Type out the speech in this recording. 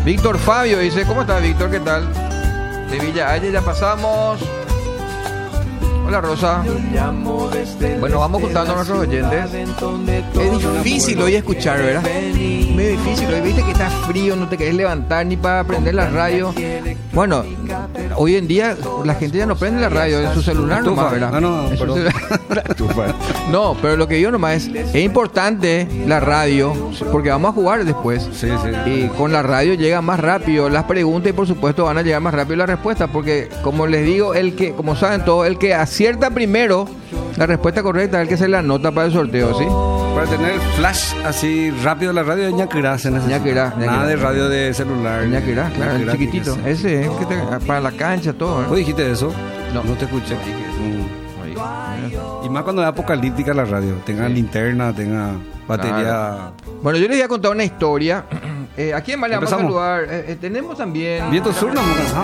Víctor Fabio dice, ¿cómo estás, Víctor? ¿Qué tal? De Villa Ayer ya pasamos. Hola, Rosa. Bueno, vamos juntando a nuestros oyentes. Es difícil hoy escuchar, ¿verdad? Medio difícil. Hoy viste que está frío, no te querés levantar ni para prender la radio. Bueno, hoy en día la gente ya no prende la radio en su celular nomás, ¿verdad? No, pero lo que digo nomás es importante la radio, porque vamos a jugar después. Sí. Y con la radio llega más rápido las preguntas y por supuesto van a llegar más rápido las respuestas, porque como les digo, como saben todos, el que acierta primero la respuesta correcta es el que se la anota para el sorteo, ¿sí? Para tener el flash así rápido de la radio de ñaquirá se necesita. Nada de radio de celular. Ñaquirá, claro, el chiquitito. Ese es que para la cancha, todo, ¿eh? ¿Vos dijiste eso? No te escuché. Y más cuando es apocalíptica la radio. Tenga linterna, tenga batería. Claro. Bueno, yo les voy a contar una historia. ¿A quién más le vamos a saludar? Tenemos también... Viento Sur, no.